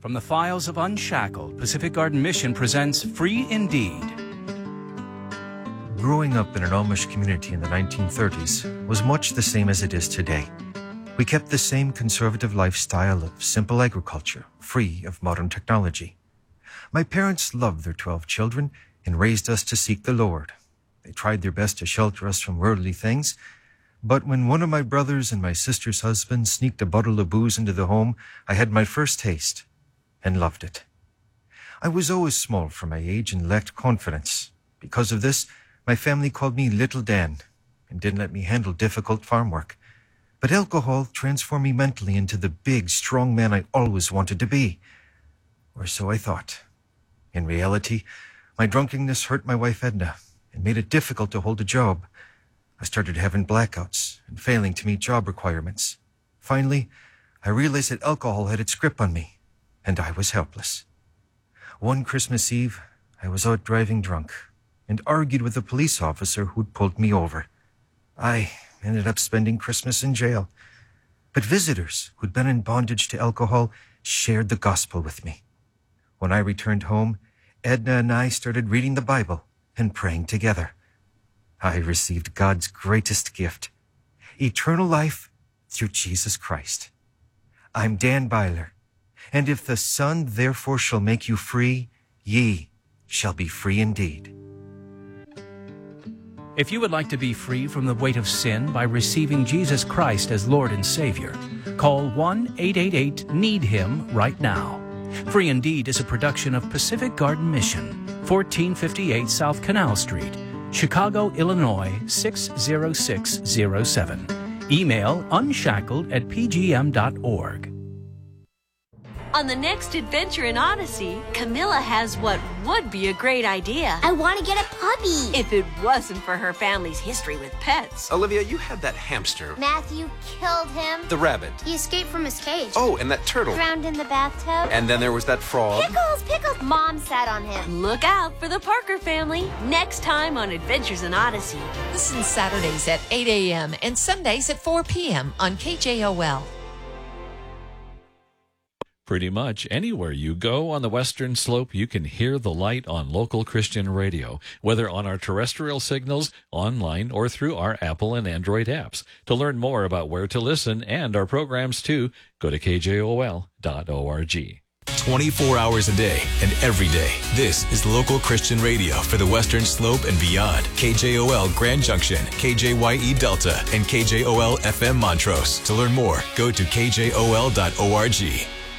From the files of Unshackled, Pacific Garden Mission presents Free Indeed. Growing up in an Amish community in the 1930s was much the same as it is today. We kept the same conservative lifestyle of simple agriculture, free of modern technology. My parents loved their 12 children and raised us to seek the Lord. They tried their best to shelter us from worldly things, but when one of my brothers and my sister's husband sneaked a bottle of booze into the home, I had my first taste and loved it. I was always small for my age and lacked confidence. Because of this, my family called me Little Dan and didn't let me handle difficult farm work. But alcohol transformed me mentally into the big, strong man I always wanted to be. Or so I thought. In reality, my drunkenness hurt my wife Edna and made it difficult to hold a job. I started having blackouts and failing to meet job requirements. Finally, I realized that alcohol had its grip on me, and I was helpless. One Christmas Eve, I was out driving drunk and argued with a police officer who'd pulled me over. I ended up spending Christmas in jail. But visitors who'd been in bondage to alcohol shared the gospel with me. When I returned home, Edna and I started reading the Bible and praying together. I received God's greatest gift, eternal life through Jesus Christ. I'm Dan Byler, and if the Son therefore shall make you free, ye shall be free indeed. If you would like to be free from the weight of sin by receiving Jesus Christ as Lord and Savior, call 1-888-NEED-HIM right now. Free Indeed is a production of Pacific Garden Mission, 1458 South Canal Street, Chicago, Illinois 60607. Email unshackled@pgm.org. On the next adventure in Odyssey, Camilla has what would be a great idea. I want to get a puppy. If it wasn't for her family's history with pets. Olivia, you had that hamster. Matthew killed him. The rabbit. He escaped from his cage. Oh, and that turtle. Drowned in the bathtub. And then there was that frog. Pickles, Pickles. Mom sat on him. Look out for the Parker family next time on Adventures in Odyssey. Listen Saturdays at 8 a.m. and Sundays at 4 p.m. on KJOL. Pretty much anywhere you go on the Western Slope, you can hear the light on local Christian radio, whether on our terrestrial signals, online, or through our Apple and Android apps. To learn more about where to listen and our programs too, go to kjol.org. 24 hours a day and every day. This is local Christian radio for the Western Slope and beyond. KJOL Grand Junction, KJYE Delta, and KJOL FM Montrose. To learn more, go to kjol.org.